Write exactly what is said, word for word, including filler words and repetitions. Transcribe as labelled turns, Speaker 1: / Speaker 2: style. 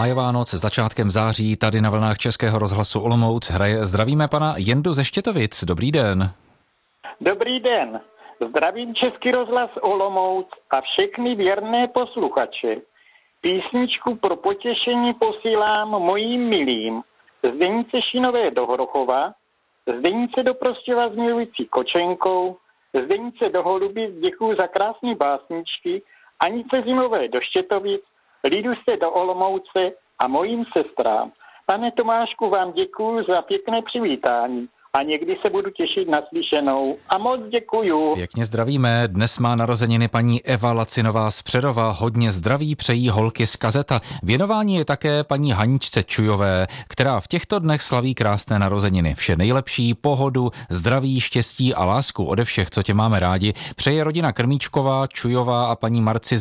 Speaker 1: Máje Vánoc začátkem září tady na vlnách Českého rozhlasu Olomouc hraje. Zdravíme pana Jendu ze Štětovic. Dobrý den.
Speaker 2: Dobrý den. Zdravím Český rozhlas Olomouc a všechny věrné posluchače. Písničku pro potěšení posílám mojím milým Zdenice Šinové do Hrochova, Zdenice do Prostějova s milující Kočenkou, Zdenice do Holubic, děkuju za krásné básničky, Anice Zimové do Štětovic, Liduste do Olomouce a mojím sestrám. Pane Tomášku, vám děkuju za pěkné přivítání a někdy se budu těšit na slyšenou. A moc děkuju.
Speaker 1: Pěkně zdravíme. Dnes má narozeniny paní Eva Lacinová z Přerova. Hodně zdraví přejí holky z Kazeta. Věnování je také paní Haničce Čujové, která v těchto dnech slaví krásné narozeniny. Vše nejlepší, pohodu, zdraví, štěstí a lásku ode všech, co tě máme rádi, přeje rodina Krmíčková, Čujová a paní Marci